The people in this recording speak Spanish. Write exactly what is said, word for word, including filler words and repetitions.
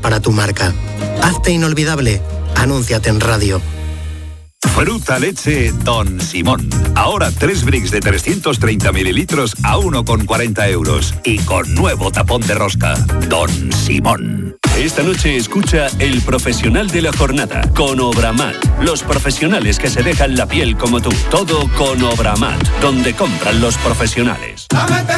para tu marca. Hazte inolvidable. Anúnciate en radio. Fruta leche Don Simón. Ahora tres bricks de trescientos treinta mililitros a uno con cuarenta euros. Y con nuevo tapón de rosca. Don Simón. Esta noche escucha El Profesional de la Jornada con Obramat. Los profesionales que se dejan la piel como tú. Todo con Obramat, donde compran los profesionales.